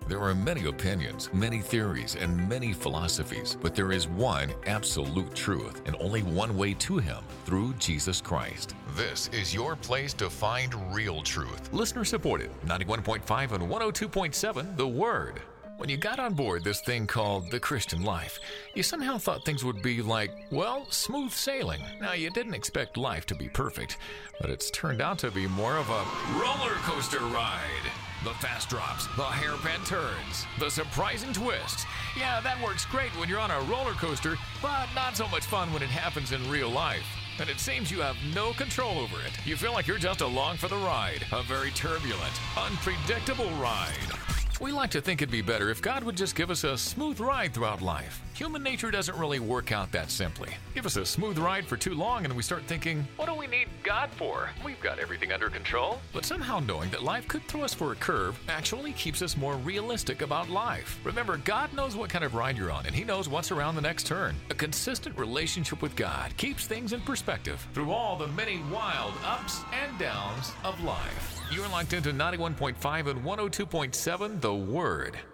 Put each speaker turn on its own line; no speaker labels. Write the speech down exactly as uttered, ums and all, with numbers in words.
There are many opinions, many theories, and many philosophies, but there is one absolute truth and only one way to Him, through Jesus Christ. This is your place to find real truth. Listener supported, ninety-one point five and one oh two point seven, The Word. When you got on board this thing called the Christian life, you somehow thought things would be like, well, smooth sailing. Now, you didn't expect life to be perfect, but it's turned out to be more of a roller coaster ride. The fast drops, the hairpin turns, the surprising twists. Yeah, that works great when you're on a roller coaster, but not so much fun when it happens in real life. And it seems you have no control over it. You feel like you're just along for the ride, a very turbulent, unpredictable ride. We like to think it'd be better if God would just give us a smooth ride throughout life. Human nature doesn't really work out that simply. Give us a smooth ride for too long and we start thinking, what do we need God for? We've got everything under control. But somehow knowing that life could throw us for a curve actually keeps us more realistic about life. Remember, God knows what kind of ride you're on and He knows what's around the next turn. A consistent relationship with God keeps things in perspective through all the many wild ups and downs of life. You're locked into ninety-one point five and one oh two point seven, The Word.